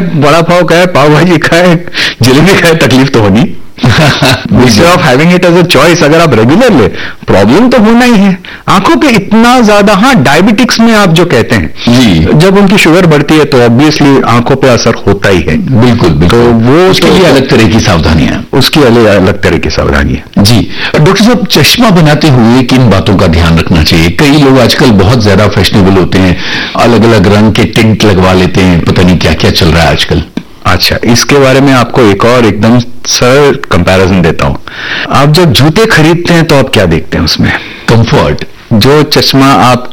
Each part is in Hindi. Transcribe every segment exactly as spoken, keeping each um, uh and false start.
बड़ा पाव खाए, पाव भाजी खाए, जलेबी खाए, तकलीफ तो होनी। Instead of having it as a choice, अगर आप रेगुलर ले, प्रॉब्लम तो होना ही है। आंखों पे इतना ज्यादा, हाँ डायबिटिक्स में आप जो कहते हैं जी, जब उनकी शुगर बढ़ती है तो ऑब्वियसली आंखों पे असर होता ही है। बिल्कुल, बिल्कुल। तो वो उसके लिए अलग तरह की सावधानियां, उसकी अलग अलग तरह की सावधानियां जी। डॉक्टर साहब, चश्मा बनाते हुए किन बातों का ध्यान रखना चाहिए? कई लोग आजकल बहुत ज्यादा फैशनेबल होते हैं, अलग अलग रंग के टिंट लगवा लेते हैं, पता नहीं क्या क्या चल रहा है आजकल। अच्छा, इसके बारे में आपको एक और एकदम सरल कंपैरिजन देता हूं। आप जब जूते खरीदते हैं तो आप क्या देखते हैं उसमें? कंफर्ट। जो चश्मा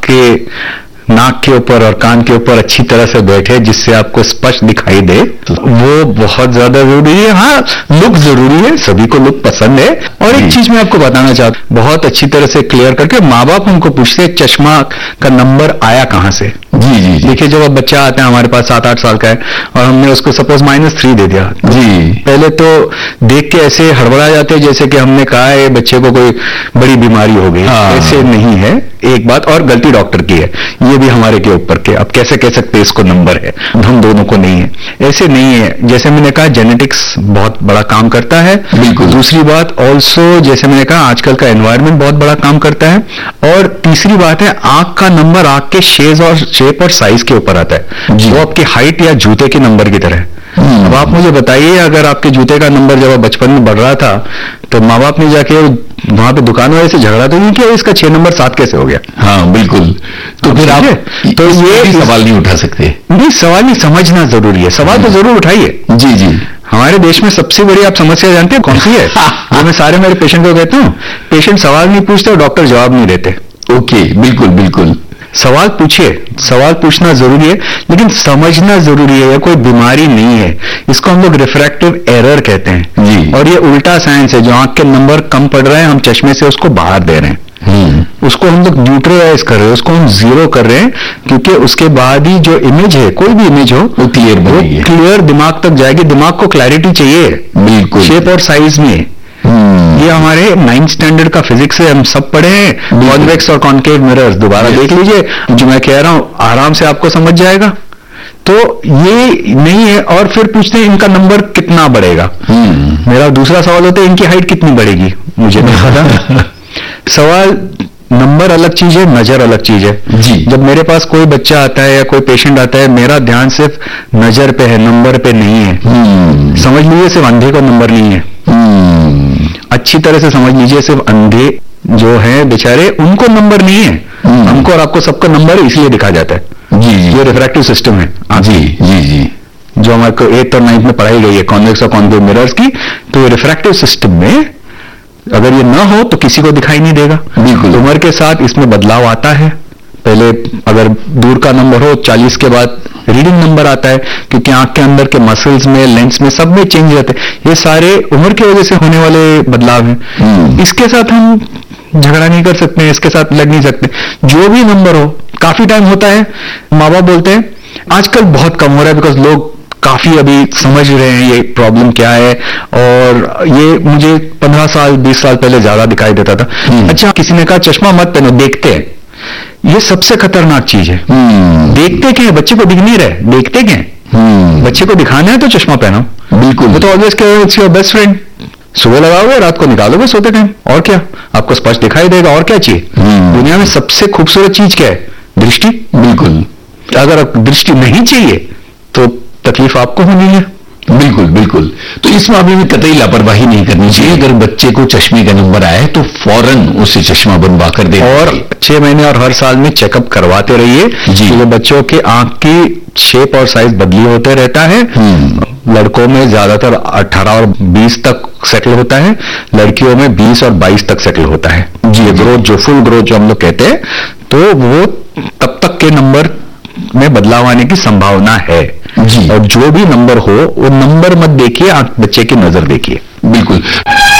आपके नाक के ऊपर और कान के ऊपर अच्छी तरह से बैठे, जिससे आपको स्पष्ट दिखाई दे, वो बहुत ज्यादा जरूरी है। हाँ, लुक जरूरी है, सभी को लुक पसंद है। और एक चीज मैं आपको बताना चाहता हूं, बहुत अच्छी तरह से क्लियर करके, माँ बाप हमको पूछते हैं चश्मा का नंबर आया कहां से। जी जी, देखिए, जब अब बच्चा आता है हमारे पास सात आठ साल का है और हमने उसको सपोज माइनस थ्री दे दिया जी, पहले तो देख के ऐसे हड़बड़ा जाते हैं जैसे कि हमने कहा है बच्चे को कोई बड़ी बीमारी हो गई। ऐसे नहीं है, एक बात, और गलती डॉक्टर की है, ये भी हमारे के ऊपर के। अब कैसे कह सकते हैं इसको नंबर है, हम दोनों को नहीं है, ऐसे नहीं है। जैसे मैंने कहा, जेनेटिक्स बहुत बड़ा काम करता है। बिल्कुल। दूसरी बात ऑल्सो, जैसे मैंने कहा, आजकल का एनवायरमेंट बहुत बड़ा काम करता है। और तीसरी बात है, आंख का नंबर आंख के शेप और शेप और साइज के ऊपर आता है, वो आपकी हाइट या जूते के नंबर की तरह है। अब आप मुझे बताइए, अगर आपके जूते का नंबर जब आप बचपन में बढ़ रहा था तो माँ बाप ने जाके वहां पे दुकान वाले से झगड़ा तो नहीं किया, इसका छह नंबर सात कैसे हो गया? हाँ बिल्कुल। तो फिर आप तो ये सवाल नहीं उठा सकते। नहीं, सवाल नहीं, समझना जरूरी है। सवाल तो जरूर उठाइए। जी जी। हमारे देश में सबसे बड़ी आप समस्या जानते हैं कौन सी है? जो मैं सारे मेरे पेशेंट को कहता हूँ, पेशेंट सवाल नहीं पूछते और डॉक्टर जवाब नहीं देते। ओके, बिल्कुल बिल्कुल। सवाल पूछिए, सवाल पूछना जरूरी है, लेकिन समझना जरूरी है। यह कोई बीमारी नहीं है, इसको हम लोग रिफ्रैक्टिव एरर कहते हैं जी। और ये उल्टा साइंस है। जो आंख के नंबर कम पड़ रहे हैं, हम चश्मे से उसको बाहर दे रहे हैं, उसको हम लोग न्यूट्रलाइज कर रहे हैं, उसको हम जीरो कर रहे हैं, क्योंकि उसके बाद ही जो इमेज है, कोई भी इमेज हो, वो क्लियर बनेगी, क्लियर दिमाग तक जाएगी। दिमाग को क्लैरिटी चाहिए, बिल्कुल, शेप और साइज में। ये हमारे नाइन्थ स्टैंडर्ड का फिजिक्स है, हम सब पढ़े हैं, कॉन्वेक्स और कॉन्केव मिरर्स। दोबारा देख लीजिए, जो मैं कह रहा हूं आराम से आपको समझ जाएगा। तो ये नहीं है। और फिर पूछते हैं इनका नंबर कितना बढ़ेगा। मेरा दूसरा सवाल होता है इनकी हाइट कितनी बढ़ेगी, मुझे नहीं पता। सवाल, नंबर अलग चीज है, नजर अलग चीज है जी। जब मेरे पास कोई बच्चा आता है या कोई पेशेंट आता है, मेरा ध्यान सिर्फ नजर पे है, नंबर पे नहीं है। समझ लीजिए, सिर्फ अंधे को नंबर नहीं है। अच्छी तरह से समझ लीजिए, सिर्फ अंधे जो है बेचारे, उनको नंबर नहीं है। हमको और आपको सबको नंबर इसलिए दिखा जाता है। जी जी, ये रिफ्रैक्टिव सिस्टम है। जी जी जी, जो हमारे को एट्थ और नाइन्थ में पढ़ाई गई है, कॉन्वेक्स और कॉन्केव मिरर्स की। तो रिफ्रैक्टिव सिस्टम में अगर ये ना हो तो किसी को दिखाई नहीं देगा। बिल्कुल। उम्र के साथ इसमें बदलाव आता है। पहले अगर दूर का नंबर हो, चालीस के बाद रीडिंग नंबर आता है, क्योंकि आंख के अंदर के मसल्स में, लेंस में, सब में चेंज रहते हैं। ये सारे उम्र की वजह से होने वाले बदलाव हैं। इसके साथ हम झगड़ा नहीं कर सकते, इसके साथ लड़ नहीं सकते। जो भी नंबर हो, काफी टाइम होता है, माँ बाप बोलते हैं, आजकल बहुत कम हो रहा है, बिकॉज लोग काफी अभी समझ रहे हैं ये प्रॉब्लम क्या है। और ये मुझे पंद्रह साल बीस साल पहले ज्यादा दिखाई देता था। अच्छा, किसी ने कहा चश्मा मत पहनो, देखते हैं। ये सबसे खतरनाक चीज है। देखते क्या है? बच्चे को दिख नहीं रहे, देखते क्या है? बच्चे को दिखाना है तो चश्मा पहनो। बिल्कुल। वो तो ऑलवेज कह इट्स योर बेस्ट फ्रेंड। सुबह लगाओगे, रात को निकालोगे सोते टाइम, और क्या? आपको स्पष्ट दिखाई देगा, और क्या चाहिए? दुनिया में सबसे खूबसूरत चीज क्या है? दृष्टि। बिल्कुल। अगर दृष्टि नहीं चाहिए तो तकलीफ आपको होनी है। बिल्कुल बिल्कुल। तो इस मामले में कतई लापरवाही नहीं करनी चाहिए। अगर बच्चे को चश्मे का नंबर आए तो फौरन उसे चश्मा बनवा कर दे, और छह महीने और हर साल में चेकअप करवाते रहिए। तो बच्चों के आंख की शेप और साइज बदली होते रहता है। लड़कों में ज्यादातर अठारह और बीस तक सेटल होता है, लड़कियों में बीस और बाईस तक सेटल होता है। जी, ग्रोथ जो फुल ग्रोथ जो हम लोग कहते हैं, तो वो तब तक के नंबर में बदलाव आने की संभावना है जी। और जो भी नंबर हो, वो नंबर मत देखिए, आप बच्चे की नजर देखिए। बिल्कुल।